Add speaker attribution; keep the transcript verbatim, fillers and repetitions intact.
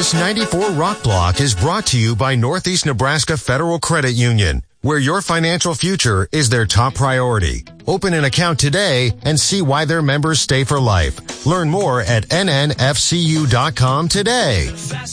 Speaker 1: This ninety-four Rock Block is brought to you by Northeast Nebraska Federal Credit Union, where your financial future is their top priority. Open an account today and see why their members stay for life. Learn more at N N F C U dot com today.